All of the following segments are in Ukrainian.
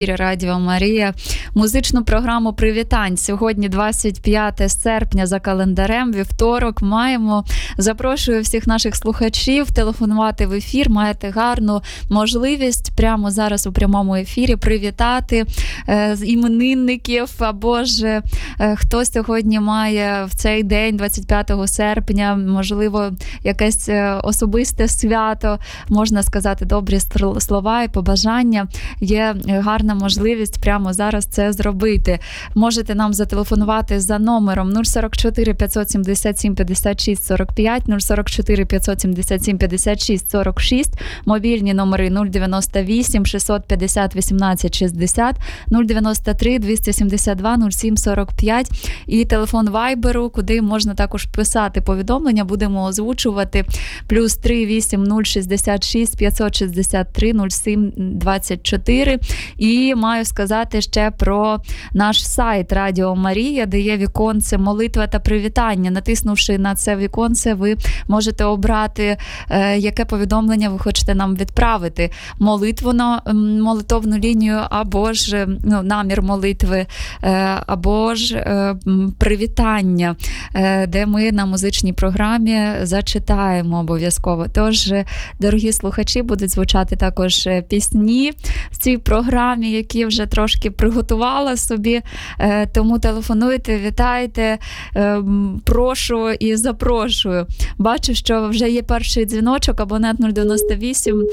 Радіо Марія, музичну програму «Привітань». Сьогодні 25 серпня за календарем, вівторок маємо. Запрошую всіх наших слухачів телефонувати в ефір. Маєте гарну можливість прямо зараз у прямому ефірі привітати іменинників або ж хто сьогодні має в цей день, 25 серпня, можливо, якесь особисте свято, можна сказати добрі слова і побажання. Є гарна можливість прямо зараз це зробити. Можете нам зателефонувати за номером 044 577 56 45, 044 577 56 46, мобільні номери 098 650 18 60, 093 272 07 45 і телефон Вайберу, куди можна також писати повідомлення, будемо озвучувати, +3 8 066 563 07 24. І маю сказати ще про наш сайт Радіо Марія, де є віконце «Молитва та привітання». Натиснувши на це віконце, ви можете обрати, яке повідомлення ви хочете нам відправити. Молитву на молитовну лінію, або ж намір молитви, або ж привітання, де ми на музичній програмі зачитаємо обов'язково. Тож, дорогі слухачі, будуть звучати також пісні в цій програмі, які вже трошки приготувала собі, тому телефонуйте, вітайте, прошу і запрошую. Бачу, що вже є перший дзвіночок, абонент 098.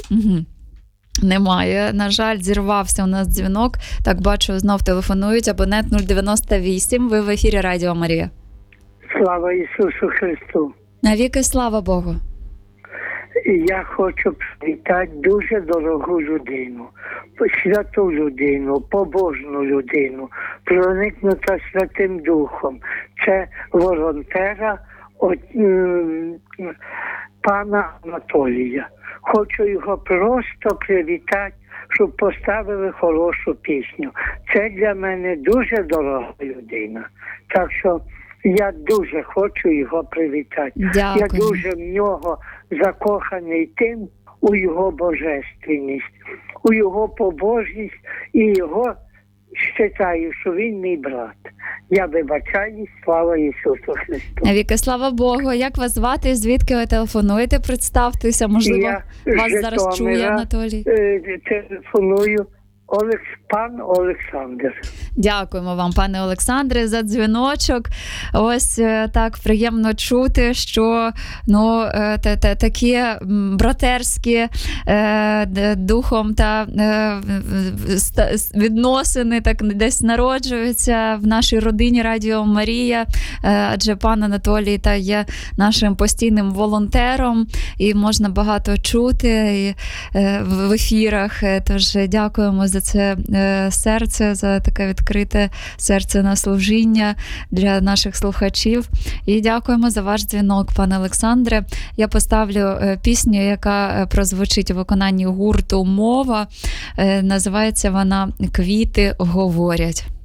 Немає, на жаль, зірвався у нас дзвінок. Так, бачу, знов телефонують, абонент 098. Ви в ефірі Радіо Марія. Слава Ісусу Христу! Навіки слава Богу! Я хочу привітати дуже дорогу людину, святу людину, побожну людину, проникнута Святим Духом. Це волонтера пана Анатолія. Хочу його просто привітати, щоб поставили хорошу пісню. Це для мене дуже дорога людина. Так що я дуже хочу його привітати. Дякую. Я дуже в нього закоханий тим, у його божественність, у його побожність, і його вважаю, що він мій брат. Я вибачаюсь, слава Ісусу Христу. Навіки слава Богу. Як вас звати? Звідки ви телефонуєте? Представтеся, можливо, вас зараз чує Анатолій. Телефоную. Пан Олександр. Дякуємо вам, пане Олександре, за дзвіночок. Ось так приємно чути, що такі братерські духом та відносини так десь народжуються в нашій родині Радіо Марія, адже пан Анатолій та є нашим постійним волонтером, і можна багато чути в ефірах. Тож дякуємо за це серце, за таке відкрите серце на служіння для наших слухачів. І дякуємо за ваш дзвінок, пане Олександре. Я поставлю пісню, яка прозвучить у виконанні гурту «Мова». Називається вона «Квіти говорять».